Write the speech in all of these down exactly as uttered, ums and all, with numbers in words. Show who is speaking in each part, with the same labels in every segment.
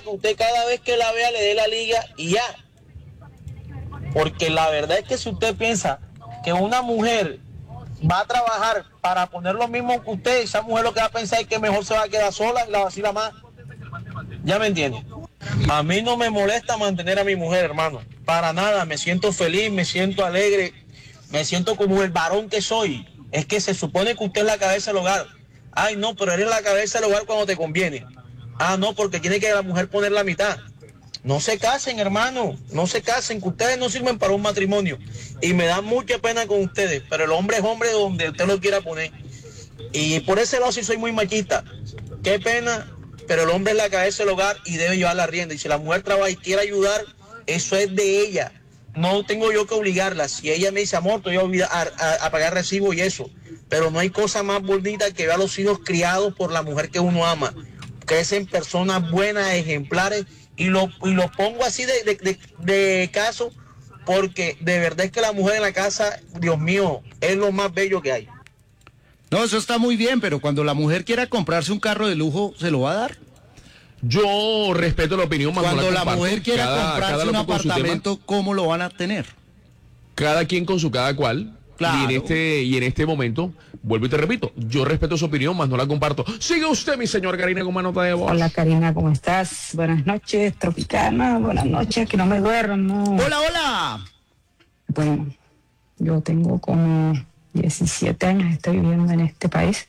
Speaker 1: Usted cada vez que la vea le dé la liga y ya. Porque la verdad es que si usted piensa que una mujer va a trabajar para poner lo mismo que usted, esa mujer lo que va a pensar es que mejor se va a quedar sola y la vacila más. ¿Ya me entiende? A mí no me molesta mantener a mi mujer, hermano. Para nada, me siento feliz, me siento alegre, me siento como el varón que soy. Es que se supone que usted es la cabeza del hogar. Ay, no, pero eres la cabeza del hogar cuando te conviene. Ah, no, porque tiene que la mujer poner la mitad. No se casen, hermano, no se casen, que ustedes no sirven para un matrimonio. Y me da mucha pena con ustedes, pero el hombre es hombre donde usted lo quiera poner. Y por ese lado sí soy muy machista. Qué pena, pero el hombre es la cabeza del hogar y debe llevar la rienda. Y si la mujer trabaja y quiere ayudar, eso es de ella. No tengo yo que obligarla. Si ella me dice, amor, te voy a, a, a, a pagar recibo y eso. Pero no hay cosa más bonita que ver a los hijos criados por la mujer que uno ama. Crecen personas buenas, ejemplares, y lo, y lo pongo así de, de, de, de caso, porque de verdad es que la mujer en la casa, Dios mío, es lo más bello que hay.
Speaker 2: No, eso está muy bien, pero cuando la mujer quiera comprarse un carro de lujo, ¿se lo va a dar?
Speaker 3: Yo respeto la opinión, más
Speaker 2: Cuando
Speaker 3: no la,
Speaker 2: la mujer quiera cada, comprarse cada un apartamento, ¿cómo lo van a tener?
Speaker 3: Cada quien con su cada cual. Claro. Y en este y en este momento, vuelvo y te repito, yo respeto su opinión, más no la comparto. Sigue usted, mi señor Karina, con una nota de voz.
Speaker 4: Hola, Karina, ¿cómo estás? Buenas noches, Tropicana. Buenas noches, que no me duermo.
Speaker 2: Hola, hola.
Speaker 4: Bueno, yo tengo como diecisiete años, estoy viviendo en este país,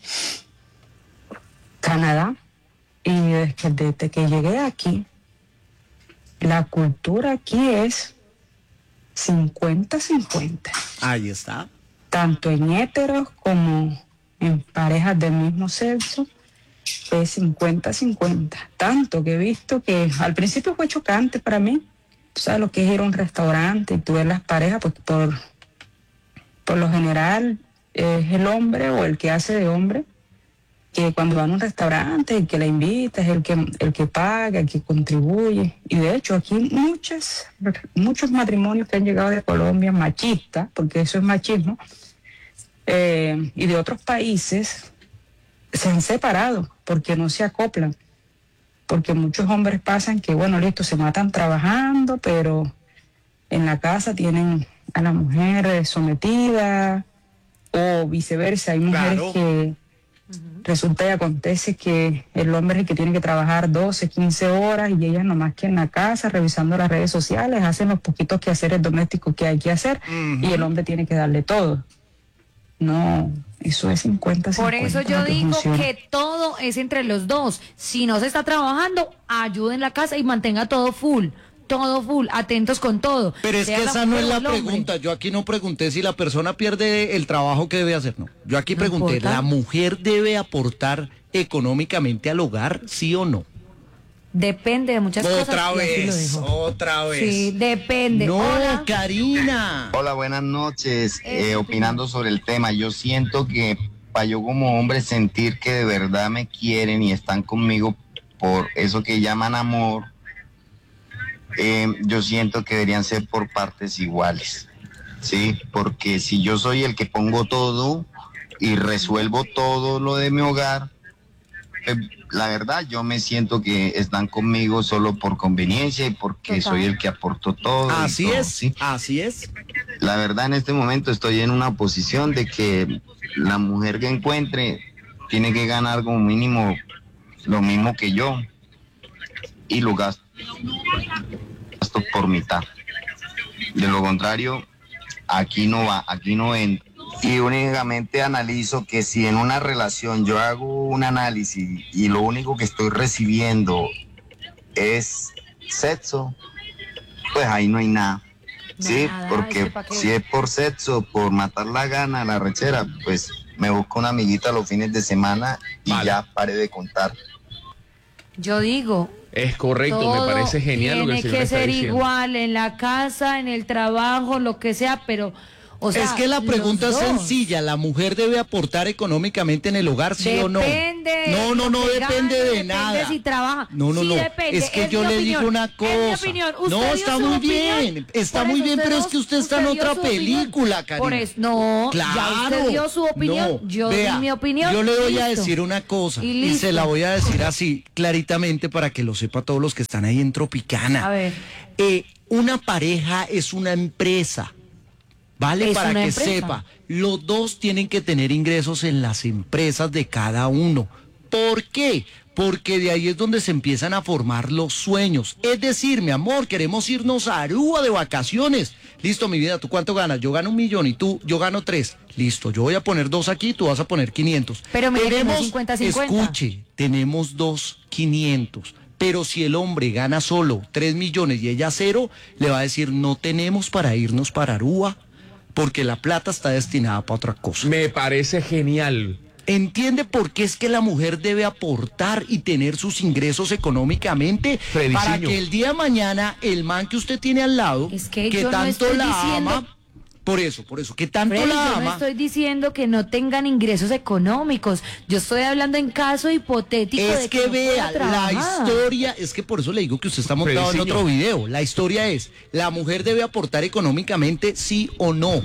Speaker 4: Canadá, y desde, desde que llegué aquí, la cultura aquí es cincuenta cincuenta.
Speaker 2: Ahí está.
Speaker 4: Tanto en héteros como en parejas del mismo sexo, es cincuenta cincuenta. Tanto que he visto que al principio fue chocante para mí. Tú sabes lo que es ir a un restaurante y tú ves las parejas, pues por, por lo general es el hombre o el que hace de hombre, que cuando van a un restaurante, el que la invita, es el que, el que paga, el que contribuye. Y de hecho aquí muchas, muchos matrimonios que han llegado de Colombia, machistas, porque eso es machismo, eh, y de otros países, se han separado porque no se acoplan. Porque muchos hombres pasan que, bueno, listo, se matan trabajando, pero en la casa tienen a la mujer sometida, o viceversa. Hay mujeres claro. que resulta y acontece que el hombre es el que tiene que trabajar doce, quince horas y ellas nomás que en la casa, revisando las redes sociales, hacen los poquitos quehaceres domésticos que hay que hacer uh-huh. y el hombre tiene que darle todo. No, eso es cincuenta cincuenta.
Speaker 5: Por eso yo digo funciona. Que todo es entre los dos. Si no se está trabajando, ayude en la casa y mantenga todo full. Todo full, atentos con todo.
Speaker 2: Pero es sea que esa no es la pregunta. Yo aquí no pregunté si la persona pierde el trabajo que debe hacer, no. Yo aquí no pregunté, importa. ¿La mujer debe aportar económicamente al hogar, sí o no?
Speaker 5: Depende de muchas
Speaker 2: otra
Speaker 5: cosas.
Speaker 2: Otra vez, otra vez.
Speaker 5: Sí, depende.
Speaker 2: No,
Speaker 5: Hola.
Speaker 2: Karina.
Speaker 6: Hola, buenas noches. Eh, opinando sobre el tema, yo siento que para yo como hombre sentir que de verdad me quieren y están conmigo por eso que llaman amor, Eh, yo siento que deberían ser por partes iguales, ¿sí? Porque si yo soy el que pongo todo y resuelvo todo lo de mi hogar, eh, la verdad yo me siento que están conmigo solo por conveniencia y porque Total. Soy el que aporto todo.
Speaker 2: Así
Speaker 6: todo,
Speaker 2: es,
Speaker 6: ¿sí?
Speaker 2: así es.
Speaker 6: La verdad en este momento estoy en una posición de que la mujer que encuentre tiene que ganar como mínimo lo mismo que yo y lo gasto gasto por mitad. De lo contrario, aquí no va, aquí no entra. Y únicamente analizo que si en una relación yo hago un análisis y lo único que estoy recibiendo es sexo, pues ahí no hay nada. Sí, nada, porque si es por sexo, por matar la gana, la rechera, pues me busco una amiguita los fines de semana y vale. Ya pare de contar.
Speaker 5: Yo digo...
Speaker 3: Es correcto, todo me parece genial lo que el señor
Speaker 5: tiene que
Speaker 3: está
Speaker 5: ser
Speaker 3: diciendo.
Speaker 5: Igual en la casa, en el trabajo, lo que sea, pero O sea,
Speaker 2: es que la pregunta es
Speaker 5: los dos.
Speaker 2: sencilla, ¿la mujer debe aportar económicamente en el hogar, sí o no?
Speaker 5: Depende.
Speaker 2: No, no, no
Speaker 5: lo que
Speaker 2: depende
Speaker 5: gane,
Speaker 2: de
Speaker 5: depende
Speaker 2: nada.
Speaker 5: si trabaja.
Speaker 2: No, no,
Speaker 5: Sí,
Speaker 2: no.
Speaker 5: depende,
Speaker 2: Es que
Speaker 5: es
Speaker 2: yo
Speaker 5: mi
Speaker 2: le
Speaker 5: opinión,
Speaker 2: digo una
Speaker 5: es mi
Speaker 2: cosa.
Speaker 5: opinión. Usted
Speaker 2: No,
Speaker 5: dio
Speaker 2: está
Speaker 5: su
Speaker 2: muy
Speaker 5: opinión,
Speaker 2: bien. Está
Speaker 5: por
Speaker 2: muy
Speaker 5: eso
Speaker 2: bien,
Speaker 5: usted
Speaker 2: pero
Speaker 5: dio-
Speaker 2: es que usted está en
Speaker 5: usted dio
Speaker 2: otra
Speaker 5: su opinión.
Speaker 2: película, Karina.
Speaker 5: Por eso, no,
Speaker 2: Claro.
Speaker 5: ya usted dio su opinión,
Speaker 2: No,
Speaker 5: yo
Speaker 2: vea,
Speaker 5: di mi opinión.
Speaker 2: Yo le voy a
Speaker 5: listo.
Speaker 2: decir una cosa
Speaker 5: Y
Speaker 2: y,
Speaker 5: listo.
Speaker 2: se la voy a decir así claritamente para que lo sepa todos los que están ahí en Tropicana.
Speaker 5: A ver.
Speaker 2: Eh, una pareja es una empresa. ¿Vale?
Speaker 5: Es
Speaker 2: Para
Speaker 5: una
Speaker 2: que
Speaker 5: empresa.
Speaker 2: sepa, los dos tienen que tener ingresos en las empresas de cada uno. ¿Por qué? Porque de ahí es donde se empiezan a formar los sueños. Es decir, mi amor, queremos irnos a Aruba de vacaciones. Listo, mi vida, ¿tú cuánto ganas? Yo gano un millón y tú, yo gano tres. Listo, yo voy a poner dos aquí, tú vas a poner quinientos.
Speaker 5: Pero mire que no es
Speaker 2: tenemos,
Speaker 5: cincuenta cincuenta.
Speaker 2: escuche, tenemos dos quinientos. Pero si el hombre gana solo tres millones y ella cero, le va a decir, no tenemos para irnos para Aruba, porque la plata está destinada para otra cosa.
Speaker 3: Me parece genial.
Speaker 2: ¿Entiende por qué es que la mujer debe aportar y tener sus ingresos económicamente?
Speaker 3: Frediciño.
Speaker 2: Para que el día de mañana el man que usted tiene al lado,
Speaker 5: Es que yo no
Speaker 2: tanto
Speaker 5: estoy
Speaker 2: la
Speaker 5: diciendo-
Speaker 2: ama, por eso, por eso, que tanto
Speaker 5: Freddy,
Speaker 2: la
Speaker 5: yo no
Speaker 2: ama,
Speaker 5: estoy diciendo que no tengan ingresos económicos. Yo estoy hablando en caso hipotético de
Speaker 2: es que
Speaker 5: no
Speaker 2: vea,
Speaker 5: pueda
Speaker 2: la
Speaker 5: trabajar.
Speaker 2: historia, es que por eso le digo que usted está montado en
Speaker 3: Frediciño.
Speaker 2: otro video. La historia es, la mujer debe aportar económicamente, sí o no.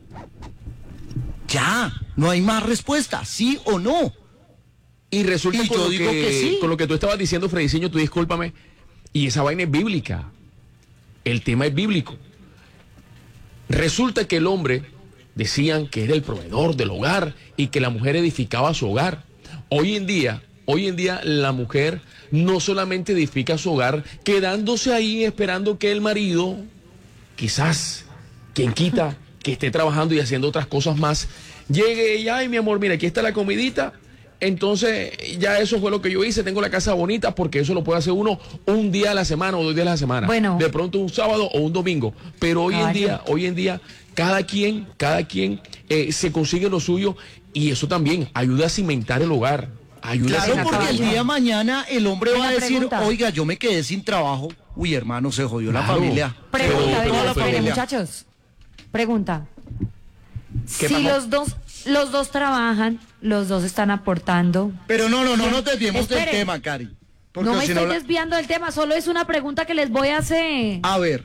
Speaker 2: Ya, no hay más respuesta, sí o no.
Speaker 3: Y resulta
Speaker 2: Y
Speaker 3: con,
Speaker 2: yo
Speaker 3: lo
Speaker 2: digo
Speaker 3: que,
Speaker 2: que sí.
Speaker 3: con lo que tú estabas diciendo, Frediciño, tú discúlpame, y esa vaina es bíblica. El tema es bíblico. Resulta que el hombre decían que era el proveedor del hogar y que la mujer edificaba su hogar. Hoy en día, hoy en día la mujer no solamente edifica su hogar, quedándose ahí esperando que el marido, quizás, quien quita, que esté trabajando y haciendo otras cosas más, llegue y, ay, mi amor, mira, aquí está la comidita. Entonces, ya eso fue lo que yo hice, tengo la casa bonita, porque eso lo puede hacer uno un día a la semana o dos días a la semana.
Speaker 5: Bueno.
Speaker 3: De pronto un sábado o un domingo. Pero hoy en
Speaker 5: Caballo.
Speaker 3: día, hoy en día, cada quien, cada quien eh, se consigue lo suyo y eso también ayuda a cimentar el hogar. Ayuda
Speaker 2: Claro,
Speaker 3: a cimentar
Speaker 2: porque el
Speaker 3: hogar.
Speaker 2: día de mañana el hombre
Speaker 5: Venga,
Speaker 2: va a decir,
Speaker 5: pregunta.
Speaker 2: oiga, yo me quedé sin trabajo. Uy, hermano, se jodió la
Speaker 3: Claro.
Speaker 2: familia.
Speaker 5: Pregunta,
Speaker 3: Pero-
Speaker 5: venga,
Speaker 3: pero-
Speaker 2: Toda la
Speaker 5: espere,
Speaker 2: familia.
Speaker 5: muchachos. Pregunta.
Speaker 3: ¿Qué
Speaker 5: Si
Speaker 3: pasó?
Speaker 5: los dos, los dos trabajan, los dos están aportando.
Speaker 2: Pero no, no, no nos desviemos del
Speaker 5: Espere.
Speaker 2: tema, Cari. Porque
Speaker 5: No me
Speaker 2: si
Speaker 5: estoy
Speaker 2: la-
Speaker 5: desviando del tema, solo es una pregunta que les voy a hacer.
Speaker 2: A ver,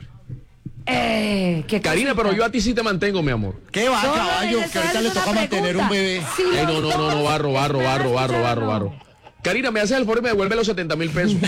Speaker 5: Eh, ¿qué
Speaker 3: Karina,
Speaker 5: cosita?
Speaker 3: pero yo a ti sí te mantengo, mi amor.
Speaker 2: ¿qué va,
Speaker 5: Solo
Speaker 2: caballo?
Speaker 5: les
Speaker 2: Que
Speaker 5: estoy
Speaker 2: ahorita le
Speaker 5: haciendo
Speaker 2: toca
Speaker 5: una
Speaker 2: mantener un
Speaker 5: pregunta.
Speaker 2: bebé.
Speaker 5: Si
Speaker 3: Ey,
Speaker 5: los
Speaker 3: no, no, no, no,
Speaker 5: dos-
Speaker 3: barro, barro,
Speaker 5: ¿Me van a
Speaker 3: barro, barro,
Speaker 5: escuchar o
Speaker 3: barro,
Speaker 5: no?
Speaker 3: barro. Karina, me haces el favor y me devuelve los setenta mil pesos.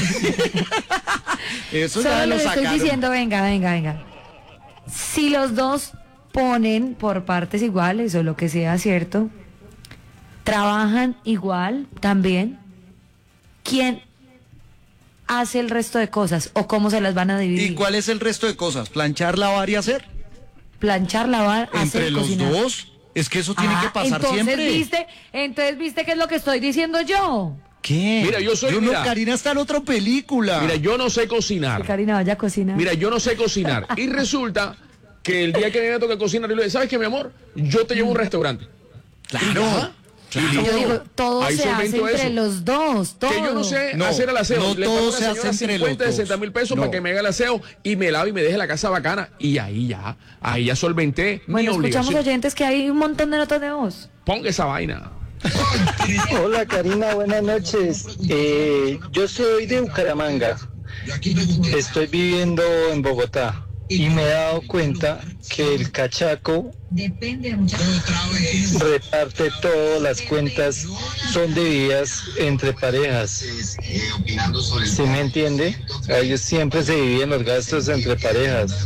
Speaker 2: Eso ya
Speaker 5: Solo
Speaker 2: lo
Speaker 5: les estoy
Speaker 2: sacaron.
Speaker 5: diciendo, venga, venga, venga. Si los dos ponen por partes iguales o lo que sea, ¿cierto? Trabajan igual también. ¿Quién hace el resto de cosas o cómo se las van a dividir?
Speaker 2: ¿Y cuál es el resto de cosas? ¿Planchar, lavar y hacer?
Speaker 5: Planchar, lavar,
Speaker 2: Entre
Speaker 5: hacer,
Speaker 2: los
Speaker 5: cocinar.
Speaker 2: dos. Es que eso tiene
Speaker 5: Ah,
Speaker 2: que pasar
Speaker 5: entonces,
Speaker 2: siempre.
Speaker 5: ¿viste? Entonces, ¿viste qué es lo que estoy diciendo yo?
Speaker 2: ¿Qué?
Speaker 3: Mira, yo soy-
Speaker 2: no,
Speaker 3: mira.
Speaker 2: Karina está en otra película.
Speaker 3: Mira, yo no sé cocinar.
Speaker 5: Que Karina vaya a cocinar.
Speaker 3: Mira, yo no sé cocinar. Y resulta que el día que me toca cocinar, yo le digo, ¿sabes qué, mi amor? Yo te llevo a un restaurante.
Speaker 2: Claro.
Speaker 3: Y
Speaker 5: Yo
Speaker 3: listo.
Speaker 5: digo, todo
Speaker 3: Ahí
Speaker 5: se hace
Speaker 3: solvento
Speaker 5: entre
Speaker 3: eso.
Speaker 5: los dos, todo.
Speaker 3: Que yo no sé
Speaker 2: No,
Speaker 3: hacer el aseo.
Speaker 2: no
Speaker 3: Le
Speaker 2: todo
Speaker 3: pago a
Speaker 2: se
Speaker 3: la
Speaker 2: hace
Speaker 3: señora
Speaker 2: entre
Speaker 3: cincuenta,
Speaker 2: los dos.
Speaker 3: sesenta mil pesos
Speaker 2: No.
Speaker 3: para que me haga el aseo y me lave y me deje la casa bacana. Y ahí ya, ahí ya solventé mi
Speaker 5: Bueno, escuchamos
Speaker 3: obligación.
Speaker 5: oyentes que hay un montón de notas de voz.
Speaker 3: Ponga esa vaina.
Speaker 7: Hola Karina, buenas noches. Eh, yo soy de Bucaramanga. Estoy viviendo en Bogotá y me he dado cuenta que el cachaco reparte todas las cuentas, son divididas entre parejas. ¿Sí me entiende? Ellos siempre se dividen los gastos entre parejas.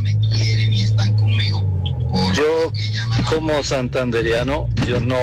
Speaker 7: Yo, como santandereano, yo no...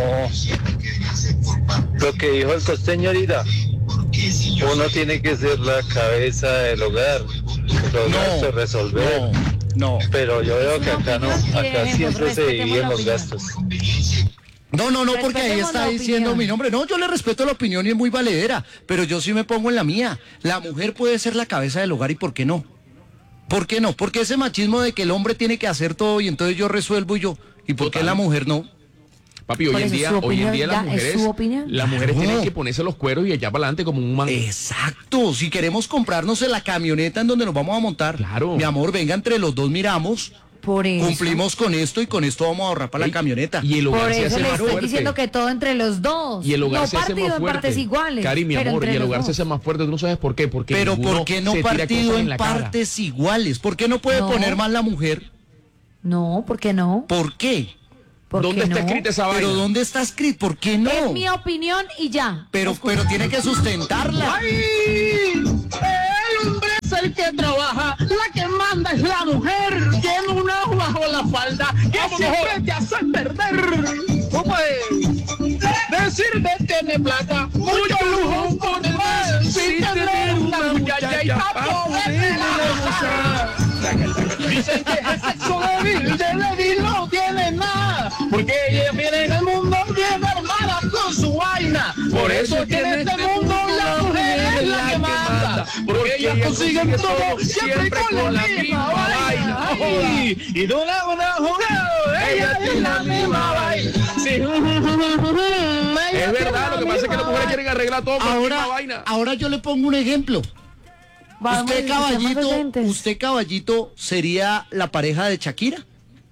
Speaker 7: Lo que dijo el costeño ahorita, uno tiene que ser la cabeza del hogar, los gastos resolver.
Speaker 2: No, no.
Speaker 7: Pero yo veo que acá no, acá
Speaker 5: Respetemos,
Speaker 7: siempre se
Speaker 5: respetemos
Speaker 7: dividen
Speaker 5: la
Speaker 7: los
Speaker 5: opinión.
Speaker 7: gastos.
Speaker 2: No, no, no, porque ahí
Speaker 5: Respetemos
Speaker 2: está
Speaker 5: la
Speaker 2: diciendo
Speaker 5: opinión.
Speaker 2: mi nombre. No, yo le respeto la opinión y es muy valedera, pero yo sí me pongo en la mía. La mujer puede ser la cabeza del hogar y ¿por qué no? ¿Por qué no? Porque ese machismo de que el hombre tiene que hacer todo y entonces yo resuelvo y yo. ¿Y por qué
Speaker 3: Total.
Speaker 2: la mujer no?
Speaker 3: Papi, hoy
Speaker 5: Por
Speaker 3: en
Speaker 5: eso,
Speaker 3: día,
Speaker 5: su
Speaker 3: hoy en
Speaker 5: opinión
Speaker 3: día las
Speaker 5: ya es
Speaker 3: mujeres,
Speaker 5: su opinión.
Speaker 3: las mujeres
Speaker 2: Claro.
Speaker 3: tienen que ponerse los cueros y echar para adelante como un man.
Speaker 2: Exacto. Si queremos comprarnos en la camioneta en donde nos vamos a montar,
Speaker 3: Claro.
Speaker 2: mi amor, venga, entre los dos miramos.
Speaker 5: Por eso.
Speaker 2: Cumplimos con esto y con esto vamos a ahorrar para
Speaker 3: Ey,
Speaker 2: la camioneta.
Speaker 3: Y el hogar
Speaker 5: Por
Speaker 3: se
Speaker 5: eso
Speaker 3: hace
Speaker 5: le
Speaker 3: más
Speaker 5: estoy
Speaker 3: fuerte.
Speaker 5: diciendo que todo entre los dos.
Speaker 3: Y el hogar
Speaker 5: no
Speaker 3: se hace
Speaker 5: partido
Speaker 3: más
Speaker 5: en
Speaker 3: fuerte.
Speaker 5: partes iguales.
Speaker 3: Cari, mi
Speaker 5: pero
Speaker 3: amor, y
Speaker 5: entre
Speaker 3: el
Speaker 5: los
Speaker 3: hogar
Speaker 5: dos.
Speaker 3: se hace más fuerte. Tú no sabes por qué. Porque
Speaker 2: Pero
Speaker 3: ninguno
Speaker 2: ¿por qué no
Speaker 3: se tira
Speaker 2: partido
Speaker 3: cosas
Speaker 2: en
Speaker 3: la cara.
Speaker 2: partes iguales? ¿Por qué no puede
Speaker 5: No.
Speaker 2: poner más la mujer?
Speaker 5: No, ¿por qué no?
Speaker 2: ¿Por qué?
Speaker 5: ¿Por
Speaker 3: ¿Dónde
Speaker 5: qué
Speaker 3: está
Speaker 5: no?
Speaker 3: escrita esa vaina?
Speaker 2: Pero ¿dónde está escrito? ¿Por qué no?
Speaker 5: Es mi opinión y ya.
Speaker 2: Pero, pero tiene que sustentarla.
Speaker 1: El hombre es el que trabaja, la que manda es la mujer. Tiene un ojo bajo la falda que siempre te hace perder. ¿Cómo es? Decirte tiene plata, mucho lujo por demás. Si tener una muchacha y para poderla gozar. Dicen que es sexo débil, de débil no tiene nada. Porque ella viene en el mundo bien armada con su vaina. Por eso que en este mundo la mujer es la que manda. Porque ellas consiguen todo siempre con la misma vaina. Ay, y de una una jugada, ella tiene la misma vaina. Sí.
Speaker 3: Es verdad, lo que pasa es que las mujeres quieren arreglar todo con la misma
Speaker 2: Ahora,
Speaker 3: vaina.
Speaker 2: ahora yo le pongo un ejemplo.
Speaker 5: Vamos,
Speaker 2: Usted,
Speaker 5: seamos
Speaker 2: caballito,
Speaker 5: decentes.
Speaker 2: usted, caballito, sería la pareja de Shakira.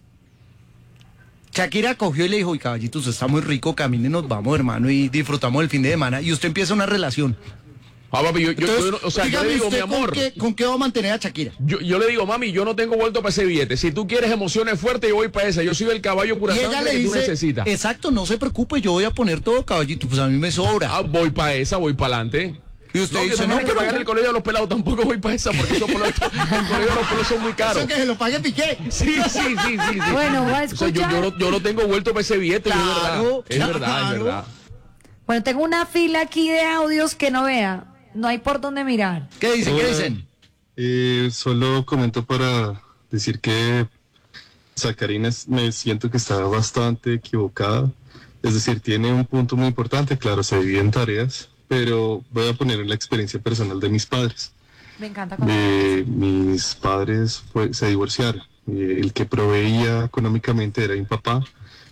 Speaker 2: Shakira cogió y le dijo, y caballito, usted está muy rico, camine, nos vamos, hermano, y disfrutamos el fin de semana. Y usted empieza una relación.
Speaker 3: Ah, papi, yo, yo-
Speaker 2: Entonces,
Speaker 3: yo no- o sea, yo
Speaker 2: dígame
Speaker 3: le digo, mi
Speaker 2: usted
Speaker 3: amor,
Speaker 2: ¿con qué, ¿con qué va a mantener a Shakira?
Speaker 3: yo, yo le digo, mami, yo no tengo vuelto para ese billete. Si tú quieres emociones fuertes, yo voy para esa. Yo soy el caballo pura
Speaker 2: Y ella
Speaker 3: sangre
Speaker 2: le
Speaker 3: que tú
Speaker 2: dice,
Speaker 3: necesitas.
Speaker 2: exacto, no se preocupe, yo voy a poner todo, caballito, pues a mí me sobra.
Speaker 3: Ah, voy para esa, voy para adelante.
Speaker 2: Y usted
Speaker 3: No, que
Speaker 2: dice,
Speaker 3: también
Speaker 2: no,
Speaker 3: hay que
Speaker 2: pero-
Speaker 3: pagar el colegio de los pelados, tampoco voy para esa, porque esos pelados, el colegio de los pelados son muy caros.
Speaker 2: Eso que se lo pague Piqué.
Speaker 3: Sí, sí, sí, sí, sí.
Speaker 5: Bueno, voy a
Speaker 3: O sea, yo,
Speaker 5: escuchar.
Speaker 3: yo, no, yo no tengo vuelto para ese billete,
Speaker 2: Claro,
Speaker 3: es verdad. Es
Speaker 2: claro.
Speaker 3: verdad, es verdad.
Speaker 5: Bueno, tengo una fila aquí de audios que no vea. No hay por dónde mirar.
Speaker 2: ¿Qué dicen? ¿Qué
Speaker 8: Hola.
Speaker 2: dicen?
Speaker 8: Eh, solo comento para decir que Sacarina es- me siento que está bastante equivocada. Es decir, tiene un punto muy importante, claro, se divide en tareas, pero voy a poner en la experiencia personal de mis padres.
Speaker 5: Me encanta cuando...
Speaker 8: Eh, mis padres fue- se divorciaron. Eh, el que proveía económicamente era mi papá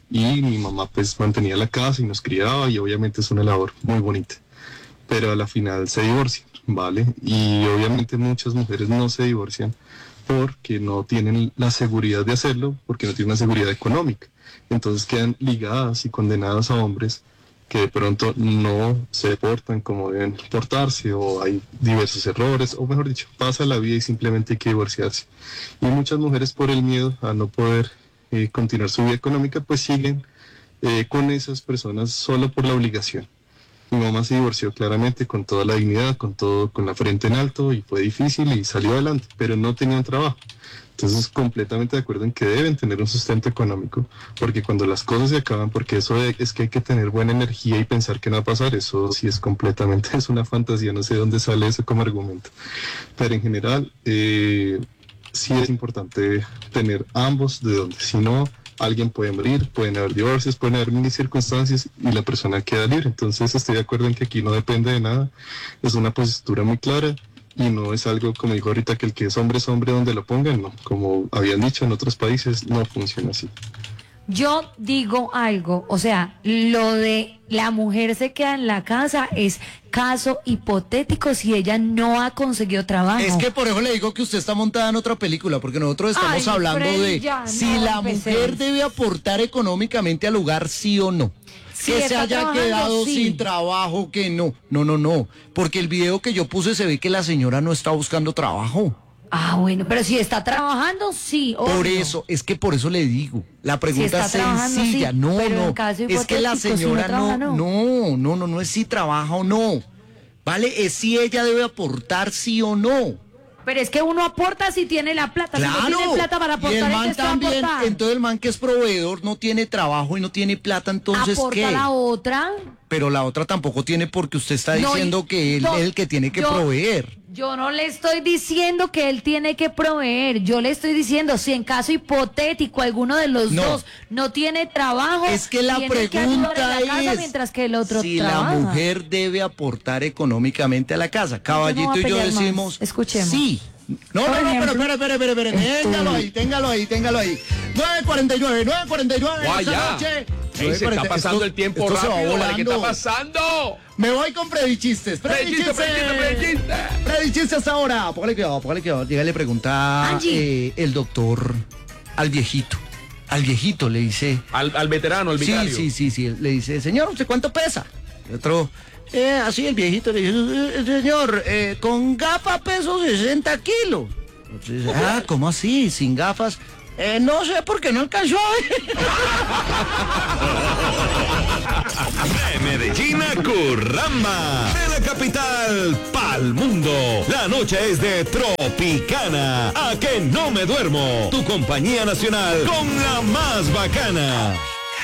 Speaker 8: y mi mamá pues mantenía la casa y nos criaba y obviamente es una labor muy bonita. Pero a la final se divorcian, ¿vale? Y obviamente muchas mujeres no se divorcian porque no tienen la seguridad de hacerlo, porque no tienen una seguridad económica. Entonces quedan ligadas y condenadas a hombres que de pronto no se portan como deben portarse, o hay diversos errores, o mejor dicho, pasa la vida y simplemente hay que divorciarse. Y muchas mujeres, por el miedo a no poder eh, continuar su vida económica, pues siguen eh, con esas personas solo por la obligación. Mi mamá se divorció claramente con toda la dignidad, con todo, con la frente en alto, y fue difícil y salió adelante, pero no tenía un trabajo. Entonces, completamente de acuerdo en que deben tener un sustento económico, porque cuando las cosas se acaban, porque eso de- es que hay que tener buena energía y pensar que no va a pasar, eso sí es completamente, es una fantasía, no sé de dónde sale eso como argumento. Pero en general, eh, sí es importante tener ambos de donde, si no, alguien puede morir, pueden haber divorcios, pueden haber mil circunstancias y la persona queda libre. Entonces estoy de acuerdo en que aquí no depende de nada, es una postura muy clara y no es algo, como dijo ahorita, que el que es hombre es hombre donde lo pongan, no. Como habían dicho en otros países, no funciona así.
Speaker 5: Yo digo algo, o sea, lo de la mujer se queda en la casa es caso hipotético si ella no ha conseguido trabajo.
Speaker 2: Es que por eso le digo que usted está montada en otra película, porque nosotros estamos
Speaker 5: Ay,
Speaker 2: hablando
Speaker 5: Freddy,
Speaker 2: de
Speaker 5: ya,
Speaker 2: si
Speaker 5: no
Speaker 2: la
Speaker 5: empecemos.
Speaker 2: mujer debe aportar económicamente al hogar, sí o no.
Speaker 5: Si
Speaker 2: que se
Speaker 5: está
Speaker 2: haya
Speaker 5: trabajando,
Speaker 2: quedado
Speaker 5: sí.
Speaker 2: sin trabajo, que no. No, no, no. Porque el video que yo puse se ve que la señora no está buscando trabajo.
Speaker 5: Ah, bueno, pero si está trabajando, sí.
Speaker 2: Por
Speaker 5: obvio.
Speaker 2: eso, es que por eso le digo. La pregunta
Speaker 5: está
Speaker 2: es
Speaker 5: trabajando,
Speaker 2: sencilla.
Speaker 5: sí,
Speaker 2: no,
Speaker 5: pero en
Speaker 2: no.
Speaker 5: caso
Speaker 2: Es que la
Speaker 5: hipotético, si no
Speaker 2: señora
Speaker 5: trabaja,
Speaker 2: no,
Speaker 5: no.
Speaker 2: no, no, no, no es si trabaja o no. ¿Vale? Es si ella debe aportar sí o no.
Speaker 5: Pero es que uno aporta si tiene la plata. Si no
Speaker 2: Claro.
Speaker 5: tiene plata para
Speaker 2: Y el
Speaker 5: aportar,
Speaker 2: man
Speaker 5: ¿en qué se va a
Speaker 2: también,
Speaker 5: aportar?
Speaker 2: entonces el man que es proveedor no tiene trabajo y no tiene plata, entonces
Speaker 5: ¿Aporta
Speaker 2: ¿qué?
Speaker 5: la otra?
Speaker 2: Pero la otra tampoco tiene porque usted está
Speaker 5: No,
Speaker 2: diciendo
Speaker 5: y-
Speaker 2: que él
Speaker 5: no,
Speaker 2: es el que tiene que
Speaker 5: yo-
Speaker 2: proveer.
Speaker 5: Yo no le estoy diciendo que él tiene que proveer. Yo le estoy diciendo si en caso hipotético alguno de los
Speaker 2: No.
Speaker 5: dos no tiene trabajo.
Speaker 2: Es que la
Speaker 5: tiene que ayudar
Speaker 2: pregunta
Speaker 5: en la casa
Speaker 2: es
Speaker 5: mientras que el otro
Speaker 2: si
Speaker 5: trabaja.
Speaker 2: la mujer debe aportar económicamente a la casa. Caballito
Speaker 5: voy a
Speaker 2: y yo
Speaker 5: pelear más.
Speaker 2: decimos
Speaker 5: Escuchemos.
Speaker 2: sí. No,
Speaker 4: Por
Speaker 2: no, no, pero
Speaker 4: ejemplo,
Speaker 2: espere, espere, espere, espere.
Speaker 4: este-
Speaker 2: Téngalo ahí, téngalo ahí, téngalo ahí. nueve cuarenta y nueve, nueve cuarenta y nueve.
Speaker 3: Guay,
Speaker 2: esta
Speaker 3: ya.
Speaker 2: noche.
Speaker 3: Ey, se está pasando
Speaker 2: Esto-
Speaker 3: el tiempo
Speaker 2: esto se va
Speaker 3: rápido, ¿vale? ¿Qué está
Speaker 2: volando.
Speaker 3: pasando?
Speaker 2: Me voy con Freddy Chistes. Freddy
Speaker 3: Freddy Chistes, Freddy Chistes, Freddy Chistes.
Speaker 2: Freddy Chistes ahora. Póngale cuidado, póngale cuidado. Dígale, pregunta
Speaker 5: Angie.
Speaker 2: eh, el doctor. al viejito. Al viejito le dice...
Speaker 3: Al, al veterano, al vicario.
Speaker 2: Sí, sí, sí, sí. Le dice, señor, ¿usted cuánto pesa? El otro, eh, así el viejito le dice, eh, señor, eh, con gafas peso sesenta kilos. Entonces dice, ah, ¿cómo así? ¿Sin gafas? Eh, no sé por qué no alcanzó a ver.
Speaker 9: De Medellín a Curramba, de la capital pa'l mundo. La noche es de Tropicana. A que no me duermo. Tu compañía nacional con la más bacana.